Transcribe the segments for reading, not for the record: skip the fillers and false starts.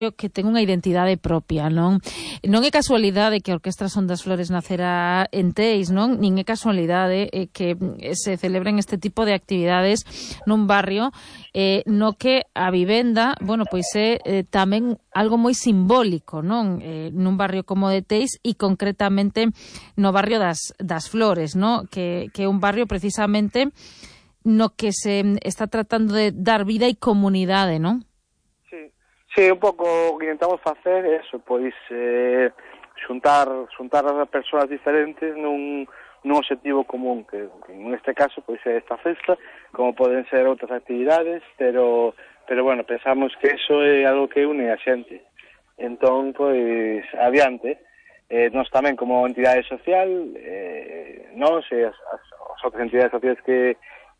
que ten unha identidade propia, non? Non é casualidade que a Orquestra Son das Flores nacerá en Teis, non? Nin é casualidade que se celebren este tipo de actividades nun barrio no que a vivenda, bueno, pois é tamén algo moi simbólico, non? Nun barrio como de Teis e concretamente no barrio das Flores, non? Que é un barrio precisamente no que se está tratando de dar vida e comunidade, non? Sí, un pouco o que intentamos facer é eso, pois xuntar as persoas diferentes nun objetivo común, que neste caso pois é esta festa, como poden ser outras actividades, pero bueno, pensamos que eso é algo que une a xente. Entón, pois, adiante. Nós tamén como entidade social, nós e as outras entidades sociais que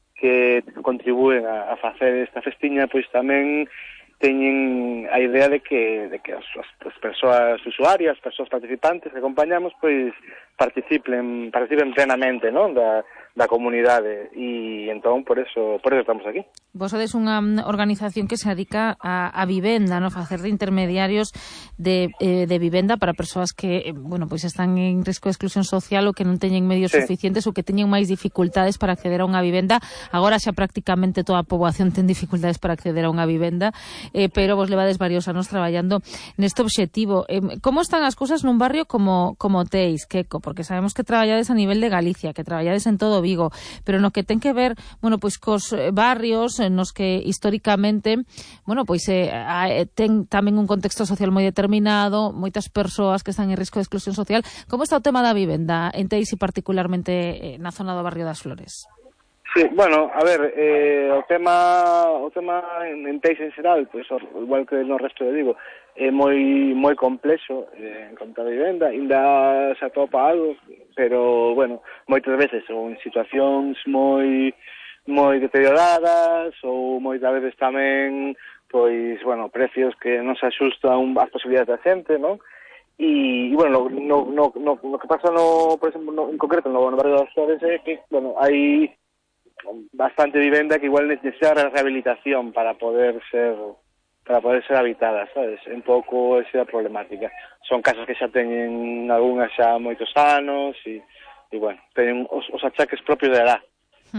contribúen a facer esta festiña, pois tamén teñen a idea de que as persoas usuarias, as persoas participantes que acompañamos, pois participen plenamente, non, da comunidade, e entón por eso estamos aquí. Vos sodes unha organización que se dedica a vivenda, non, facer de intermediarios de vivenda para persoas que, bueno, pois están en risco de exclusión social ou que non teñen medios suficientes ou que teñen máis dificultades para acceder a unha vivenda. Agora xa prácticamente toda a poboación ten dificultades para acceder a unha vivenda, pero vos levades varios anos traballando neste obxectivo. Como están as cousas nun barrio como Teis, Queco? Porque sabemos que traballades a nivel de Galicia, que traballades en todo Vigo, pero no que ten que ver, bueno, pois cos barrios nos que históricamente, bueno, pois ten tamén un contexto social moi determinado, moitas persoas que están en risco de exclusión social. Como está o tema da vivenda en Teis e particularmente na zona do barrio das Flores? Sí, bueno, a ver, o tema en Teis en xeral, pois igual que no resto de Vigo, é moi complexo en conta de vivenda, ainda se atopa algo, pero bueno, moitas veces ou en situacións moi deterioradas ou moitas veces tamén pois, bueno, precios que non se axustan ás posibilidades da xente, non? E bueno, no que pasa por exemplo, en concreto no barrio das Flores é que, bueno, hai bastante vivenda que igual necesita rehabilitación para poder ser habitadas, sabes? Un pouco esa problemática. Son casas que xa teñen algunhas xa moitos anos e bueno, teñen os achaques propios da edad.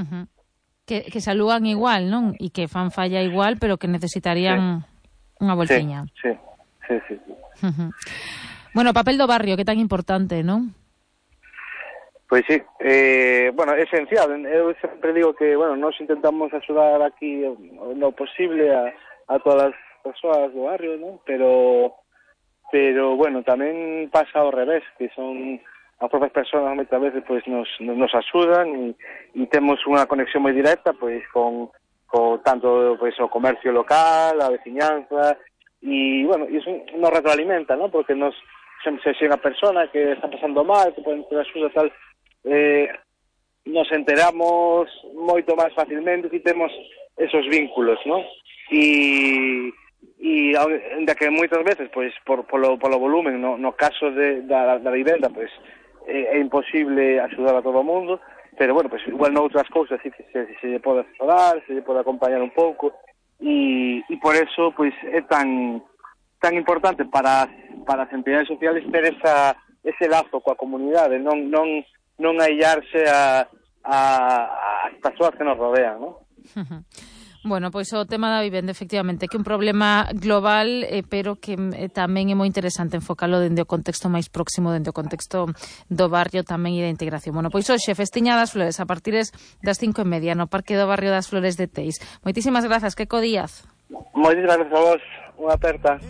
Que se alugan igual, non? E que fan falla igual, pero que necesitarían unha voltiña. Sí. Bueno, o papel do barrio, que tan importante, non? Pois sí, bueno, é esencial. Eu sempre digo que, bueno, nós intentamos axudar aquí no posible a todas as persoas do barrio, non? Pero bueno, tamén pasa ao revés, que son as propias persoas moitas veces pois nos axudan e temos unha conexión moi directa pois con tanto pois o comercio local, a veciñanza, e bueno, iso nos retroalimenta, non? Porque se chega a persona que está pasando mal, que pode ter axuda tal, nos enteramos moito máis facilmente e temos esos vínculos, non? E ainda que moitas veces, pois, polo volumen, no caso da vivenda, pois, é imposible axudar a todo o mundo, pero, bueno, pois, igual noutras cousas, sí que se lle pode asesorar, se lle pode acompañar un pouco, e por eso, pois, é tan importante para as entidades sociales ter ese lazo coa comunidade, non aillarse a persoas que nos rodean, non? Bueno, pois o tema da vivenda, efectivamente, que é un problema global, pero que tamén é moi interesante enfocalo dende o contexto máis próximo, dende o contexto do barrio tamén e da integración. Bueno, pois hoxe, Festiña das Flores, a partir das 5:30 no Parque do Barrio das Flores de Teis. Moitísimas grazas, Queco Díaz. Moitísimas grazas a vos, unha aperta.